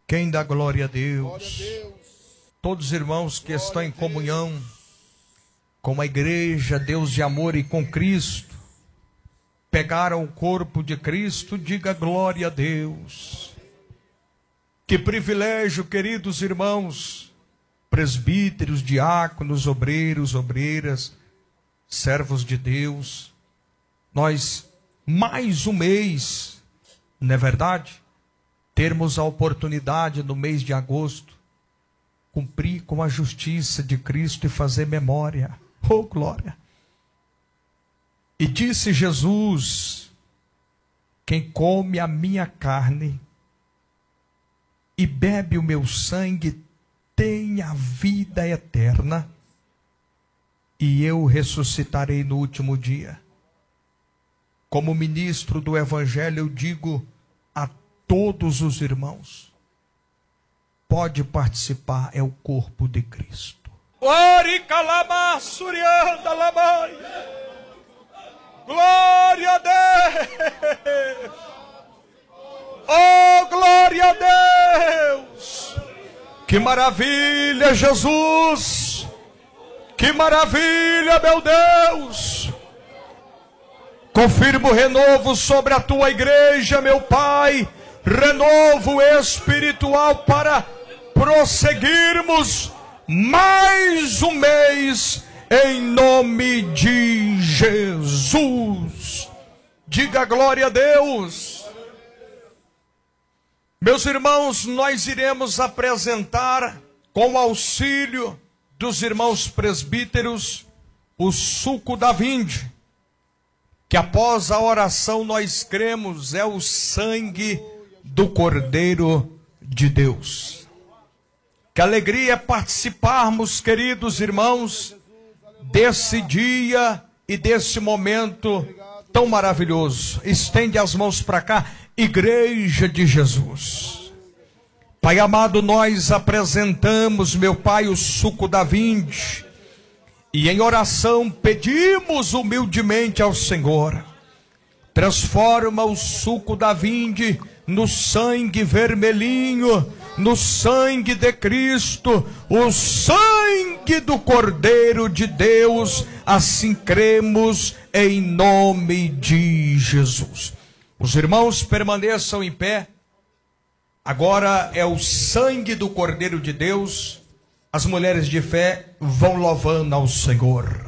Quem dá glória a Deus? Todos os irmãos que estão em comunhão com a igreja, Deus de amor e com Cristo, pegaram o corpo de Cristo, diga glória a Deus. Que privilégio, queridos irmãos, presbíteros, diáconos, obreiros, obreiras, servos de Deus, nós mais um mês, não é verdade? Termos a oportunidade no mês de agosto, cumprir com a justiça de Cristo e fazer memória. Oh, glória! E disse Jesus: quem come a minha carne e bebe o meu sangue tem a vida eterna, e eu ressuscitarei no último dia. Como ministro do Evangelho, eu digo a todos os irmãos: pode participar, é o corpo de Cristo. Glória a Deus! Oh, glória a Deus! Que maravilha, Jesus! Que maravilha, meu Deus! Confirma o renovo sobre a tua igreja, meu Pai. Renovo espiritual para prosseguirmos mais um mês em nome de Jesus. Diga glória a Deus. Meus irmãos, nós iremos apresentar, com o auxílio dos irmãos presbíteros, o suco da vinde, que após a oração nós cremos é o sangue do Cordeiro de Deus. Que alegria é participarmos, queridos irmãos, desse dia e desse momento tão maravilhoso. Estende as mãos para cá, Igreja de Jesus. Pai amado, nós apresentamos, meu Pai, o suco da vinde, e em oração pedimos humildemente ao Senhor: transforma o suco da vinde no sangue vermelhinho, no sangue de Cristo, o sangue do Cordeiro de Deus. Assim cremos em nome de Jesus. Os irmãos permaneçam em pé. Agora é o sangue do Cordeiro de Deus. As mulheres de fé vão louvando ao Senhor.